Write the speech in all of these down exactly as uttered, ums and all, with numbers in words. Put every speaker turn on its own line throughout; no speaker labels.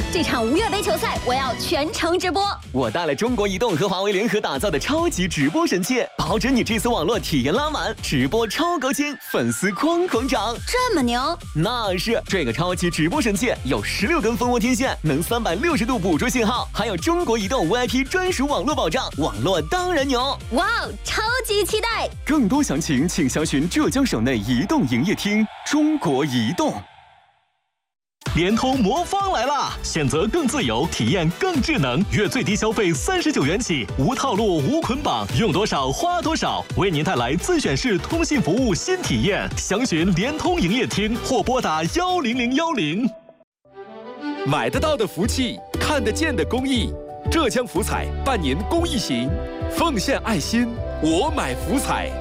这场无月杯球赛我要全程直播。
我带了中国移动和华为联合打造的超级直播神器，保准你这次网络体验拉满，直播超高清，粉丝哐哐涨。
这么牛？
那是，这个超级直播神器有十六根蜂窝天线，能三百六十度捕捉信号，还有中国移动 V I P 专属网络保障，网络当然牛。
哇哦，超级期待！
更多详情请详询浙江省内移动营业厅。中国移动。
联通魔方来啦！选择更自由，体验更智能，月最低消费三十九元起，无套路无捆绑，用多少花多少，为您带来自选式通信服务新体验。详询联通营业厅或拨打幺零零幺零。
买得到的福气，看得见的公益。浙江福彩办年公益行，奉献爱心，我买福彩。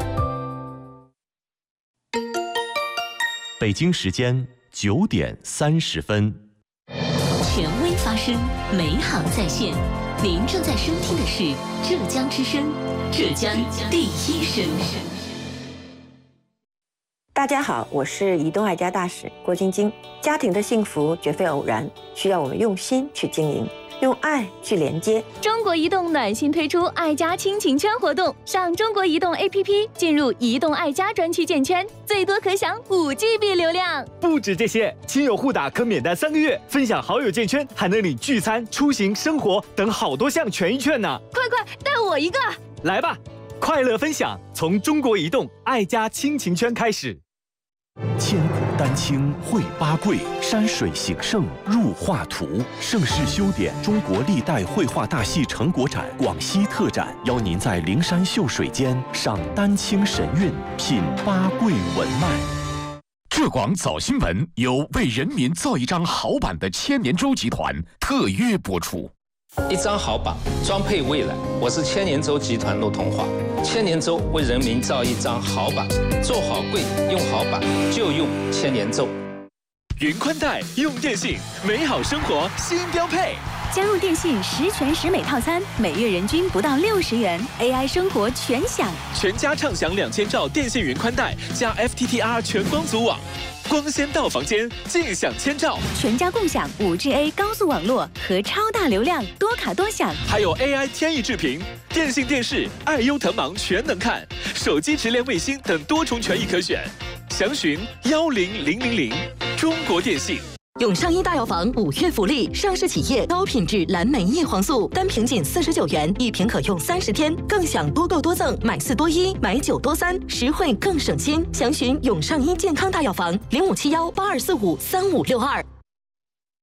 北京时间九点三十分，
权威发声，美好在线。您正在收听的是浙江之声，浙江第一声。
大家好，我是移动爱家大使郭晶晶。家庭的幸福绝非偶然，需要我们用心去经营，用爱去连接。
中国移动暖心推出爱家亲情圈活动，上中国移动 A P P 进入移动爱家专区建圈，最多可享五 G B 流量。
不止这些，亲友互打可免单三个月，分享好友建圈还能领聚餐、出行、生活等好多项权益券呢！
快快带我一个！
来吧，快乐分享从中国移动爱家亲情圈开始。
千古丹青绘八桂，山水形胜入画图。盛世修典中国历代绘画大戏成果展广西特展，邀您在灵山秀水间赏丹青神韵，品八桂文脉。
浙广早新闻由为人民造一张好版的千年舟集团特约播出。
一张好版，装配未来。我是千年舟集团陆同华。千年舟为人民造一张好版，做好柜，用好版就用千年舟。
云宽带用电信，美好生活新标配。
加入电信十全十美套餐，每月人均不到六十元 ，A I 生活全享。
全家畅享两千兆电信云宽带加 F T T R 全光组网，光纤到房间，尽享千兆。
全家共享 五 G A 高速网络和超大流量，多卡多享。
还有 A I 天翼智屏、电信电视、爱优腾芒全能看，手机直连卫星等多重权益可选。详询幺零零零零。中国电信。
永上一大药房五月福利，上市企业高品质蓝莓叶黄素，单瓶仅四十九元，一瓶可用三十天，更享多购多赠，买四多一，买九多三，实惠更省心。详询永上一健康大药房零五七幺八二四五三五六二。